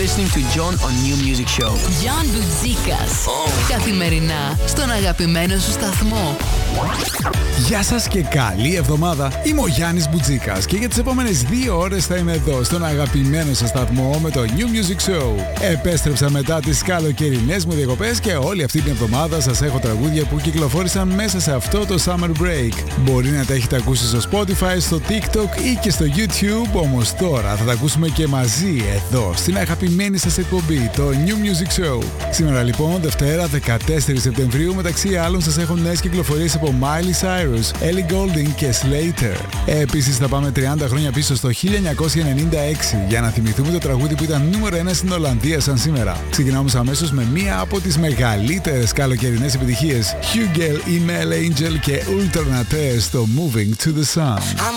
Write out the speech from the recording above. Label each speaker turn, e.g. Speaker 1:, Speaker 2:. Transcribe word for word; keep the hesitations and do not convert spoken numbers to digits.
Speaker 1: listening to John on New Music Show.
Speaker 2: John Μπουτζίκας. Oh. Καθημερινά στον αγαπημένο σου σταθμό.
Speaker 3: Γεια σας και καλή εβδομάδα. Είμαι ο Γιάννης Μπουτζίκας και για τις επόμενες δύο ώρες θα είμαι εδώ στον αγαπημένο σας σταθμό με το New Music Show. Επέστρεψα μετά τις καλοκαιρινές μου διακοπές και όλη αυτή την εβδομάδα σας έχω τραγούδια που κυκλοφόρησαν μέσα σε αυτό το Summer Break. Μπορεί να τα έχετε ακούσει στο Spotify, στο TikTok ή και στο YouTube, όμως τώρα θα τα ακούσουμε και μαζί εδώ στην αγαπημένη σας εκπομπή, το New Music Show. Σήμερα λοιπόν, Δευτέρα δεκατέσσερις Σεπτεμβρίου, μεταξύ άλλων σας έχω νέες κυκλοφορίες από Miley Cyrus, Ellie Goulding και Slater. Επίσης θα πάμε τριάντα χρόνια πίσω στο χίλια εννιακόσια ενενήντα έξι για να θυμηθούμε το τραγούδι που ήταν νούμερο ένα στην Ολλανδία σαν σήμερα. Ξεκινάμε αμέσως με μία από τις μεγαλύτερες καλοκαιρινές επιτυχίες, Hugel, Email Angel και Ultranate στο Moving to the Sun.